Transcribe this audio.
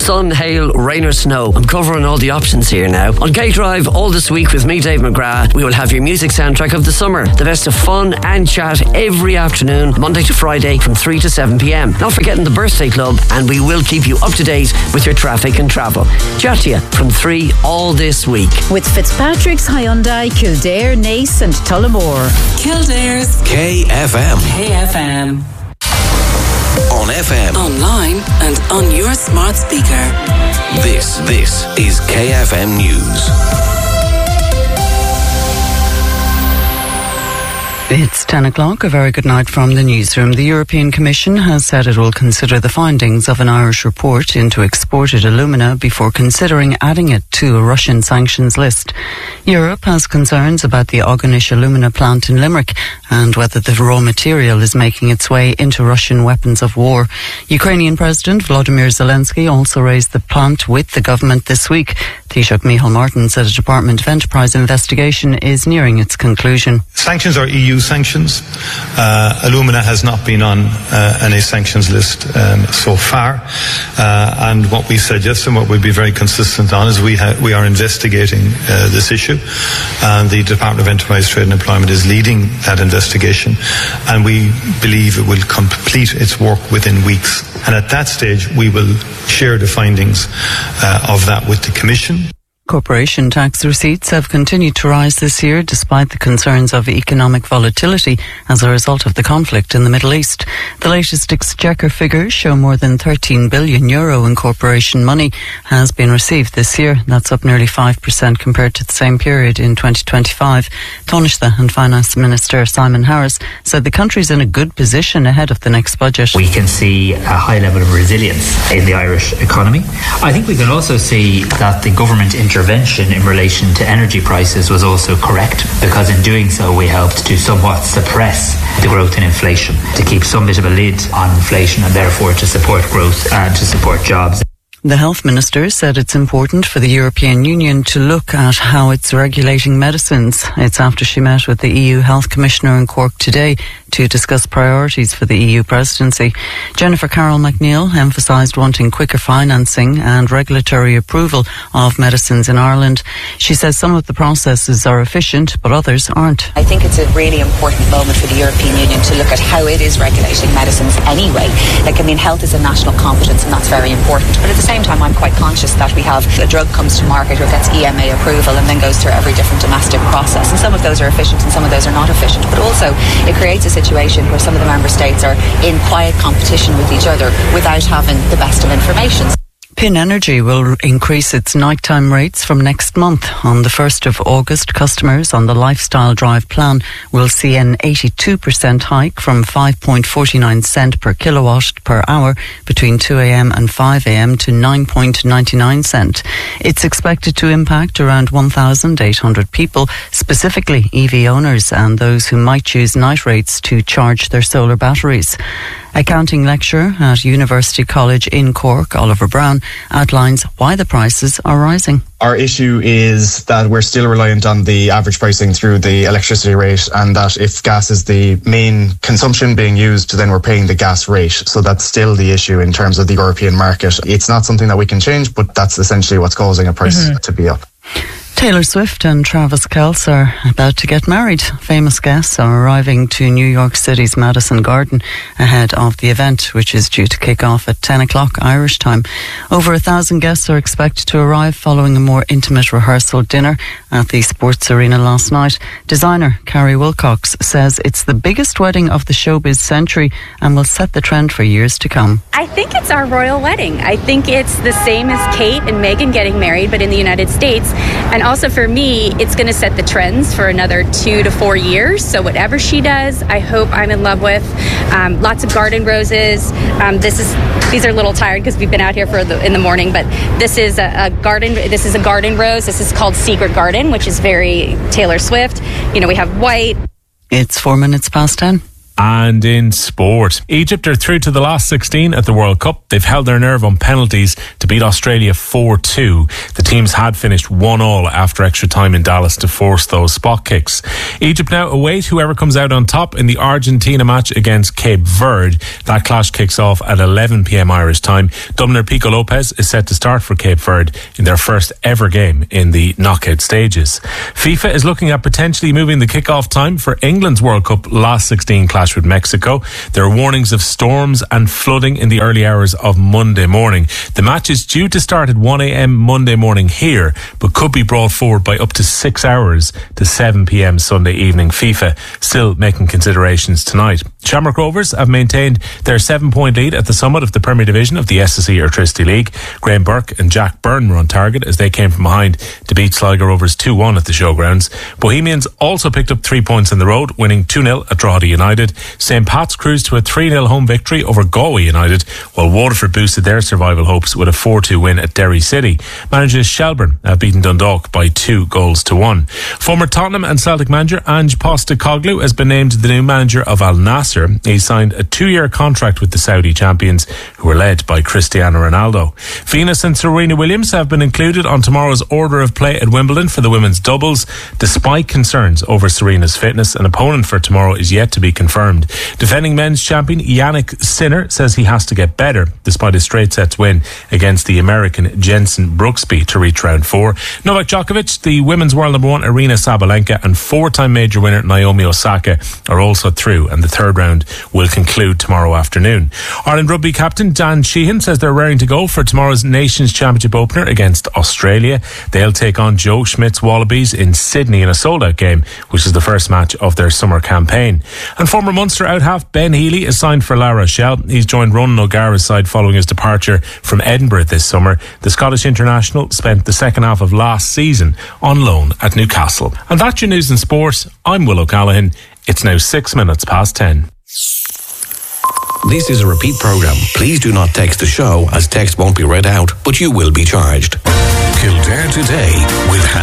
Sun, hail, rain or snow. I'm covering all the options here now. On Gate Drive, all this week with me, Dave McGrath, we will have your music soundtrack of the summer. The best of fun and chat every afternoon, Monday to Friday from 3 to 7 p.m. Not forgetting the Birthday Club, and we will keep you up to date with your traffic and travel. Chat to you from 3 all this week. With Fitzpatrick's Hyundai, Kildare, Naas and Tullamore. Kildare's KFM. KFM. On FM. Online and on your smart speaker. This is KFM News. It's 10 o'clock. A very good night from the newsroom. The European Commission has said it will consider the findings of an Irish report into exported alumina before considering adding it to a Russian sanctions list. Europe has concerns about the Ogonish alumina plant in Limerick and whether the raw material is making its way into Russian weapons of war. Ukrainian President Volodymyr Zelensky also raised the plant with the government this week. Taoiseach Micheál Martin said a Department of Enterprise investigation is nearing its conclusion. Sanctions are EU sanctions. Alumina has not been on any sanctions list so far. And what we said yesterday, and what we'll be very consistent on, is we are investigating this issue. And the Department of Enterprise, Trade and Employment is leading that investigation. And we believe it will complete its work within weeks. And at that stage, we will share the findings of that with the Commission. Corporation tax receipts have continued to rise this year despite the concerns of economic volatility as a result of the conflict in the Middle East. The latest Exchequer figures show more than €13 billion in corporation money has been received this year. That's up nearly 5% compared to the same period in 2025. Taoiseach and Finance Minister Simon Harris said the country's in a good position ahead of the next budget. We can see a high level of resilience in the Irish economy. I think we can also see that the government intervention in relation to energy prices was also correct, because in doing so we helped to somewhat suppress the growth in inflation, to keep some bit of a lid on inflation and therefore to support growth and to support jobs. The Health Minister said it's important for the European Union to look at how it's regulating medicines. It's after she met with the EU Health Commissioner in Cork today to discuss priorities for the EU presidency. Jennifer Carroll McNeill emphasised wanting quicker financing and regulatory approval of medicines in Ireland. She says some of the processes are efficient, but others aren't. I think it's a really important moment for the European Union to look at how it is regulating medicines anyway. Health is a national competence and that's very important. But at the same time, I'm quite conscious that we have a drug comes to market or gets EMA approval and then goes through every different domestic process. And some of those are efficient and some of those are not efficient. But also, it creates a situation where some of the member states are in quiet competition with each other without having the best of information. Pin Energy will increase its nighttime rates from next month. On the 1st of August, customers on the Lifestyle Drive plan will see an 82% hike from 5.49 cent per kilowatt per hour between 2 a.m. and 5 a.m. to 9.99 cent. It's expected to impact around 1,800 people, specifically EV owners and those who might choose night rates to charge their solar batteries. Accounting lecturer at University College in Cork, Oliver Brown, outlines why the prices are rising. Our issue is that we're still reliant on the average pricing through the electricity rate, and that if gas is the main consumption being used, then we're paying the gas rate. So that's still the issue in terms of the European market. It's not something that we can change, but that's essentially what's causing a price to be up. Taylor Swift and Travis Kelce are about to get married. Famous guests are arriving to New York City's Madison Garden ahead of the event, which is due to kick off at 10 o'clock Irish time. Over 1,000 guests are expected to arrive following a more intimate rehearsal dinner at the Sports Arena last night. Designer Carrie Wilcox says it's the biggest wedding of the showbiz century and will set the trend for years to come. I think it's our royal wedding. I think it's the same as Kate and Meghan getting married, but in the United States. And also for me, it's going to set the trends for another 2 to 4 years. So whatever she does, I hope I'm in love with. Lots of garden roses. These are a little tired because we've been out here in the morning, but this is a garden. This is a garden rose. This is called Secret Garden, which is very Taylor Swift. You know, we have white. It's 4 minutes past 10. And in sport, Egypt are through to the last 16 at the World Cup. They've held their nerve on penalties to beat Australia 4-2. The teams had finished 1-1 after extra time in Dallas to force those spot kicks. Egypt now await whoever comes out on top in the Argentina match against Cape Verde. That clash kicks off at 11 p.m. Irish time. Dubliner Pico Lopez is set to start for Cape Verde in their first ever game in the knockout stages. FIFA is looking at potentially moving the kick-off time for England's World Cup last 16 clash with Mexico. There are warnings of storms and flooding in the early hours of Monday morning. The match is due to start at 1 a.m. Monday morning here, but could be brought forward by up to 6 hours to 7 p.m. Sunday evening. FIFA still making considerations tonight. Shamrock Rovers have maintained their 7-point lead at the summit of the Premier Division of the SSE Electricity League. Graham Burke and Jack Byrne were on target as they came from behind to beat Sligo Rovers 2-1 at the showgrounds. Bohemians also picked up 3 points on the road, winning 2-0 at Drogheda United. St. Pat's cruised to a 3-0 home victory over Galway United, while Waterford boosted their survival hopes with a 4-2 win at Derry City. Managers Shelburne have beaten Dundalk by 2-1. Former Tottenham and Celtic manager Ange Postecoglou has been named the new manager of Al Nassr. He signed a 2-year contract with the Saudi champions, who are led by Cristiano Ronaldo. Venus and Serena Williams have been included on tomorrow's order of play at Wimbledon for the women's doubles. Despite concerns over Serena's fitness, an opponent for tomorrow is yet to be confirmed. Defending men's champion Yannick Sinner says he has to get better despite a straight sets win against the American Jensen Brooksby to reach round 4. Novak Djokovic, the women's world number 1 Arina Sabalenka and 4-time major winner Naomi Osaka are also through, and the third round will conclude tomorrow afternoon. Ireland rugby captain Dan Sheehan says they're raring to go for tomorrow's Nations Championship opener against Australia. They'll take on Joe Schmidt's Wallabies in Sydney in a sold-out game, which is the first match of their summer campaign. And former Munster out-half Ben Healy is signed for La Rochelle. He's joined Ronan O'Gara's side following his departure from Edinburgh this summer. The Scottish international spent the second half of last season on loan at Newcastle. And that's your news and sport. I'm Will O'Callaghan. It's now 6 minutes past 10. This is a repeat program. Please do not text the show, as text won't be read out, but you will be charged. Kildare Today with